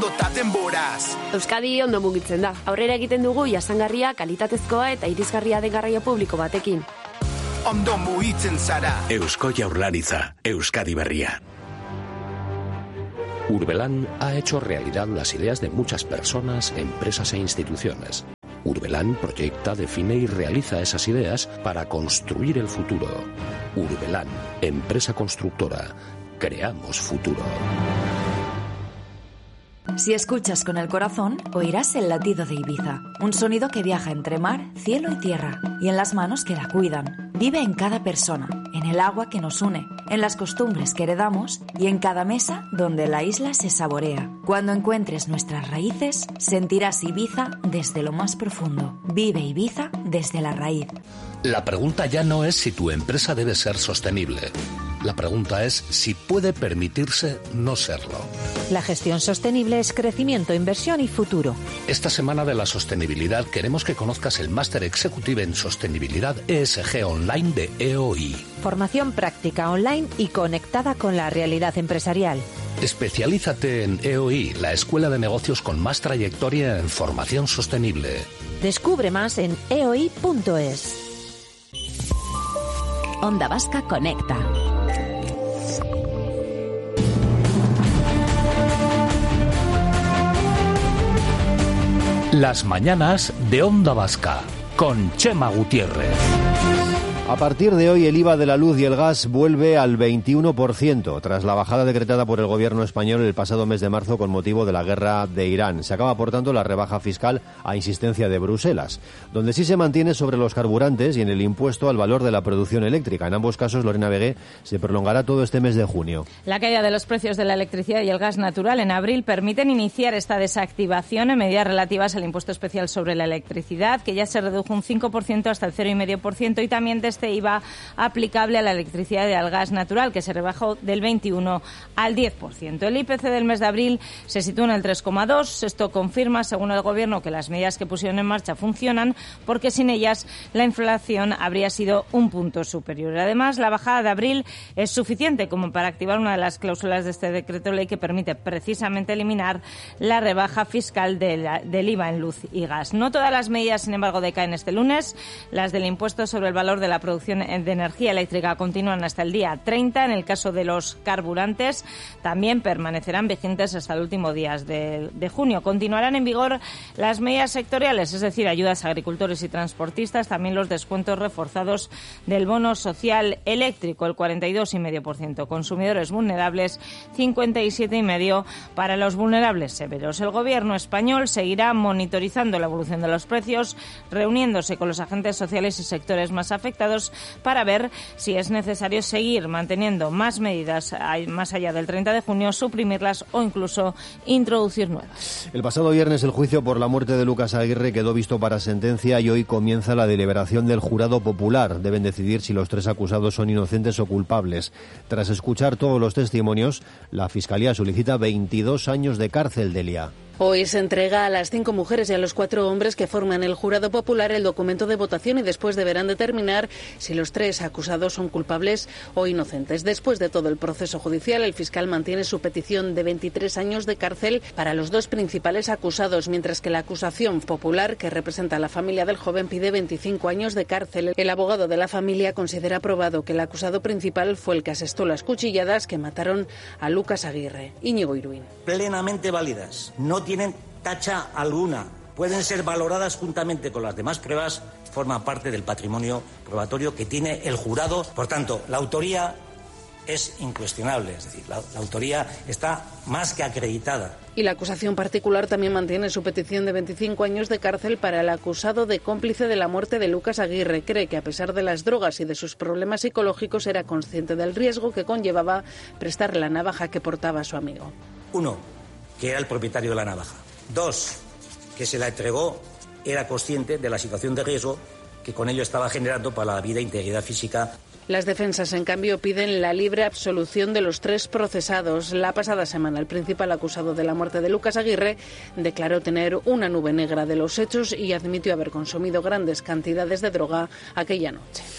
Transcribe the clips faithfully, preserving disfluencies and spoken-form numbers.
ondota denboraz. Euskadi ondo mugitzen da. Aurrera egiten dugu jasangarria, kalitatezkoa eta irisgarria den garraio publiko batekin. Ondo mugitzen zara. Eusko Jaurlaritza, Euskadi berria. Urbelan ha hecho realidad las ideas de muchas personas, empresas e instituciones. Urbelan proyecta, define y realiza esas ideas para construir el futuro. Urbelan, empresa constructora. Creamos futuro. Si escuchas con el corazón, oirás el latido de Ibiza. Un sonido que viaja entre mar, cielo y tierra. Y en las manos que la cuidan. Vive en cada persona, en el agua que nos une, en las costumbres que heredamos y en cada mesa donde la isla se saborea. Cuando encuentres nuestras raíces, sentirás Ibiza desde lo más profundo. Vive Ibiza desde la raíz. La pregunta ya no es si tu empresa debe ser sostenible. La pregunta es si puede permitirse no serlo. La gestión sostenible es crecimiento, inversión y futuro. Esta semana de la sostenibilidad queremos que conozcas el Máster Executive en Sostenibilidad E S G Online de E O I. Formación práctica online y conectada con la realidad empresarial. Especialízate en E O I, la escuela de negocios con más trayectoria en formación sostenible. Descubre más en e o i punto es. Onda Vasca Conecta. Las mañanas de Onda Vasca, con Chema Gutiérrez. A partir de hoy el I V A de la luz y el gas vuelve al veintiuno por ciento, tras la bajada decretada por el gobierno español el pasado mes de marzo con motivo de la guerra de Irán. Se acaba, por tanto, la rebaja fiscal a insistencia de Bruselas. Donde sí se mantiene sobre los carburantes y en el impuesto al valor de la producción eléctrica. En ambos casos, Lorena Vegué, se prolongará todo este mes de junio. La caída de los precios de la electricidad y el gas natural en abril permiten iniciar esta desactivación en medidas relativas al impuesto especial sobre la electricidad, que ya se redujo un cinco por ciento hasta el cero coma cinco por ciento, y también de este I V A aplicable a la electricidad y al gas natural, que se rebajó del veintiuno al diez por ciento. El I P C del mes de abril se sitúa en el tres coma dos. Esto confirma, según el Gobierno, que las medidas que pusieron en marcha funcionan, porque sin ellas la inflación habría sido un punto superior. Además, la bajada de abril es suficiente como para activar una de las cláusulas de este decreto ley que permite precisamente eliminar la rebaja fiscal de la, del I V A en luz y gas. No todas las medidas, sin embargo, decaen este lunes. Las del impuesto sobre el valor de la producción de energía eléctrica continúan hasta el día treinta. En el caso de los carburantes, también permanecerán vigentes hasta el último día de, de junio. Continuarán en vigor las medidas sectoriales, es decir, ayudas a agricultores y transportistas, también los descuentos reforzados del bono social eléctrico, el cuarenta y dos coma cinco por ciento. Consumidores vulnerables, cincuenta y siete coma cinco por ciento para los vulnerables severos. El Gobierno español seguirá monitorizando la evolución de los precios, reuniéndose con los agentes sociales y sectores más afectados para ver si es necesario seguir manteniendo más medidas más allá del treinta de junio, suprimirlas o incluso introducir nuevas. El pasado viernes el juicio por la muerte de Lucas Aguirre quedó visto para sentencia y hoy comienza la deliberación del jurado popular. Deben decidir si los tres acusados son inocentes o culpables. Tras escuchar todos los testimonios, la Fiscalía solicita veintidós años de cárcel, Delia. Hoy se entrega a las cinco mujeres y a los cuatro hombres que forman el jurado popular el documento de votación y después deberán determinar si los tres acusados son culpables o inocentes. Después de todo el proceso judicial, el fiscal mantiene su petición de veintitrés años de cárcel para los dos principales acusados, mientras que la acusación popular, que representa a la familia del joven, pide veinticinco años de cárcel. El abogado de la familia considera probado que el acusado principal fue el que asestó las cuchilladas que mataron a Lucas Aguirre. Íñigo Iruín. Plenamente válidas. No tienen tacha alguna. Pueden ser valoradas juntamente con las demás pruebas. Forman parte del patrimonio probatorio que tiene el jurado. Por tanto, la autoría es incuestionable. Es decir, la, la autoría está más que acreditada. Y la acusación particular también mantiene su petición de veinticinco años de cárcel para el acusado de cómplice de la muerte de Lucas Aguirre. Cree que a pesar de las drogas y de sus problemas psicológicos era consciente del riesgo que conllevaba prestar la navaja que portaba a su amigo. Uno, que era el propietario de la navaja. Dos, que se la entregó, era consciente de la situación de riesgo que con ello estaba generando para la vida e integridad física. Las defensas, en cambio, piden la libre absolución de los tres procesados. La pasada semana, el principal acusado de la muerte de Lucas Aguirre declaró tener una nube negra de los hechos y admitió haber consumido grandes cantidades de droga aquella noche.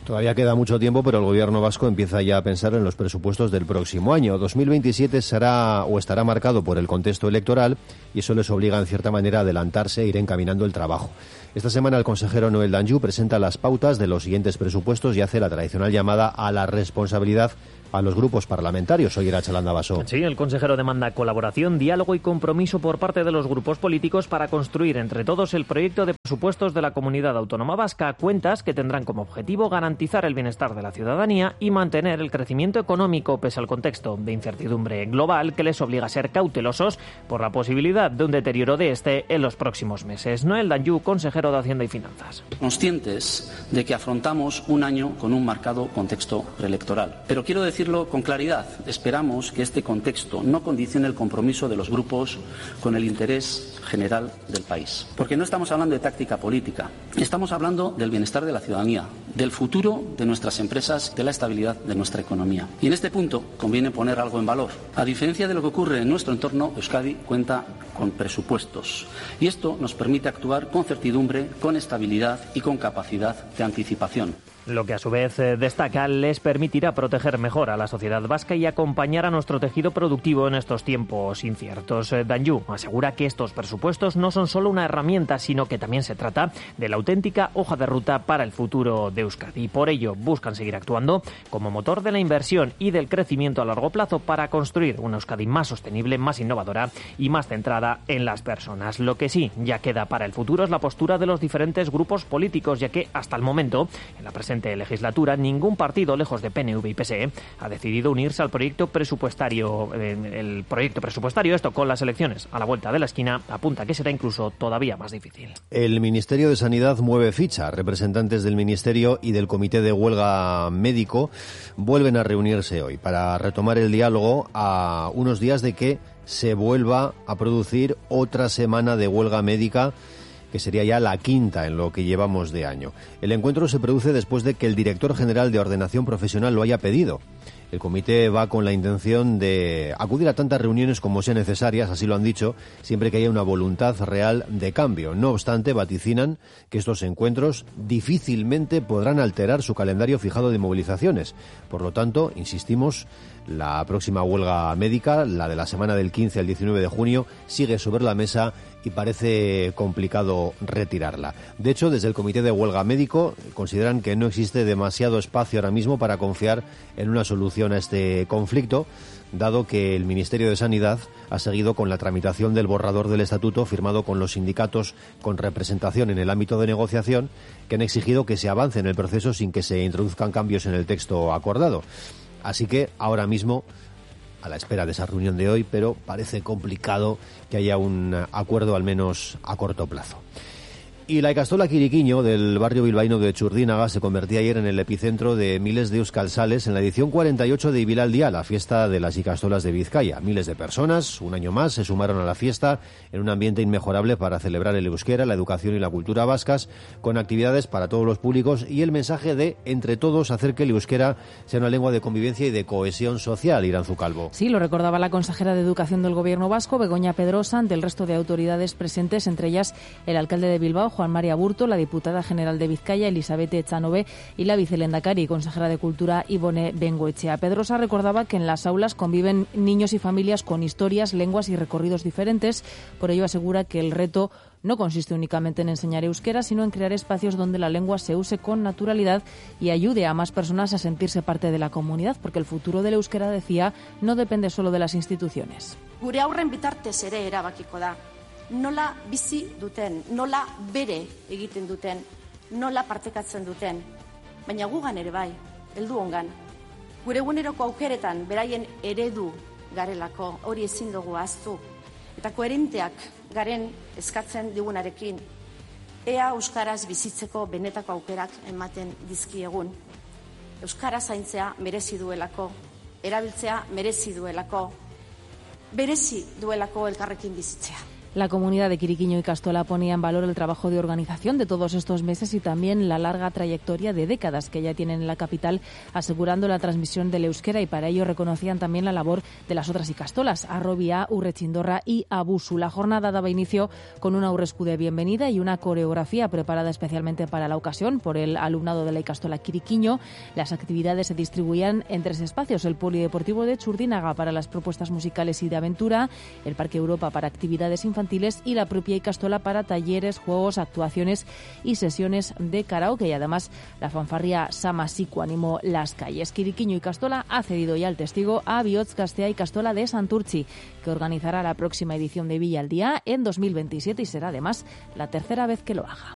Todavía queda mucho tiempo, pero el gobierno vasco empieza ya a pensar en los presupuestos del próximo año. dos mil veintisiete será o estará marcado por el contexto electoral y eso les obliga en cierta manera a adelantarse e ir encaminando el trabajo. Esta semana el consejero Noel Danjou presenta las pautas de los siguientes presupuestos y hace la tradicional llamada a la responsabilidad a los grupos parlamentarios. Hoy era Chalanda Basó. Sí, el consejero demanda colaboración, diálogo y compromiso por parte de los grupos políticos para construir entre todos el proyecto de presupuestos de la Comunidad Autónoma Vasca, cuentas que tendrán como objetivo garantizar el bienestar de la ciudadanía y mantener el crecimiento económico pese al contexto de incertidumbre global que les obliga a ser cautelosos por la posibilidad de un deterioro de este en los próximos meses. Noel Danjou, consejero de Hacienda y Finanzas. Conscientes de que afrontamos un año con un marcado contexto preelectoral, pero quiero decir decirlo con claridad, esperamos que este contexto no condicione el compromiso de los grupos con el interés general del país. Porque no estamos hablando de táctica política, estamos hablando del bienestar de la ciudadanía, del futuro de nuestras empresas, de la estabilidad de nuestra economía. Y en este punto conviene poner algo en valor. A diferencia de lo que ocurre en nuestro entorno, Euskadi cuenta con presupuestos. Y esto nos permite actuar con certidumbre, con estabilidad y con capacidad de anticipación. Lo que a su vez eh, destaca les permitirá proteger mejor a la sociedad vasca y acompañar a nuestro tejido productivo en estos tiempos inciertos. Eh, Danjou asegura que estos presupuestos no son solo una herramienta, sino que también se trata de la auténtica hoja de ruta para el futuro de Euskadi. Y por ello buscan seguir actuando como motor de la inversión y del crecimiento a largo plazo para construir una Euskadi más sostenible, más innovadora y más centrada en las personas. Lo que sí ya queda para el futuro es la postura de los diferentes grupos políticos, ya que hasta el momento, en la presente legislatura, ningún partido, lejos de P N V y P S E, ha decidido unirse al proyecto presupuestario. El proyecto presupuestario, esto con las elecciones a la vuelta de la esquina, apunta que será incluso todavía más difícil. El Ministerio de Sanidad mueve ficha. Representantes del Ministerio y del Comité de Huelga Médico vuelven a reunirse hoy para retomar el diálogo a unos días de que se vuelva a producir otra semana de huelga médica, que sería ya la quinta en lo que llevamos de año. El encuentro se produce después de que el director general de Ordenación Profesional lo haya pedido. El comité va con la intención de acudir a tantas reuniones como sean necesarias, así lo han dicho, siempre que haya una voluntad real de cambio. No obstante, vaticinan que estos encuentros difícilmente podrán alterar su calendario fijado de movilizaciones. Por lo tanto, insistimos, la próxima huelga médica, la de la semana del quince al diecinueve de junio, sigue sobre la mesa y parece complicado retirarla. De hecho, desde el Comité de Huelga Médico consideran que no existe demasiado espacio ahora mismo para confiar en una solución a este conflicto, dado que el Ministerio de Sanidad ha seguido con la tramitación del borrador del estatuto firmado con los sindicatos con representación en el ámbito de negociación, que han exigido que se avance en el proceso sin que se introduzcan cambios en el texto acordado. Así que ahora mismo, a la espera de esa reunión de hoy, pero parece complicado que haya un acuerdo al menos a corto plazo. Y la ikastola Quiriquiño del barrio bilbaíno de Txurdinaga se convertía ayer en el epicentro de miles de euskaltzales en la edición cuarenta y ocho de Ibilaldia, la fiesta de las ikastolas de Vizcaya. Miles de personas, un año más, se sumaron a la fiesta en un ambiente inmejorable para celebrar el euskera, la educación y la cultura vascas, con actividades para todos los públicos y el mensaje de, entre todos, hacer que el euskera sea una lengua de convivencia y de cohesión social. Iranzu Calvo. Sí, lo recordaba la consejera de Educación del Gobierno vasco, Begoña Pedrosa, ante el resto de autoridades presentes, entre ellas el alcalde de Bilbao, Juan María Burto, la diputada general de Vizcaya, Elizabeth Echanove, y la vicelendakari y consejera de Cultura, Ibone Bengoechea. Pedrosa recordaba que en las aulas conviven niños y familias con historias, lenguas y recorridos diferentes. Por ello asegura que el reto no consiste únicamente en enseñar euskera, sino en crear espacios donde la lengua se use con naturalidad y ayude a más personas a sentirse parte de la comunidad, porque el futuro del euskera, decía, no depende solo de las instituciones. Gure aurren bitartez ere erabakiko da. Nola bizi duten, nola bere egiten duten, nola partekatzen duten. Baina gugan ere bai, heldu ongan. Gure eguneroko aukeretan beraien eredu garelako, hori ezin dugu ahaztu. Eta koherenteak garen eskatzen digunarekin, ea euskaraz bizitzeko benetako aukerak ematen dizkiegun. Euskara zaintzea merezi duelako, erabiltzea merezi duelako, berezi duelako elkarrekin bizitzea. La comunidad de Quiriquiño y Castola ponía en valor el trabajo de organización de todos estos meses y también la larga trayectoria de décadas que ya tienen en la capital, asegurando la transmisión del euskera, y para ello reconocían también la labor de las otras ikastolas, Arrobia, Urrechindorra y Abusu. La jornada daba inicio con una aurresku de bienvenida y una coreografía preparada especialmente para la ocasión por el alumnado de la ikastola Quiriquiño. Las actividades se distribuían en tres espacios: el polideportivo de Churdínaga para las propuestas musicales y de aventura, el Parque Europa para actividades infantiles y la propia ikastola para talleres, juegos, actuaciones y sesiones de karaoke. Y además la fanfarria Samasiku animó las calles. Quiriquiño y Castola ha cedido ya el testigo a Bihotz Gaztea y Castola de Santurtzi, que organizará la próxima edición de Villa al Día en dos mil veintisiete y será además la tercera vez que lo haga.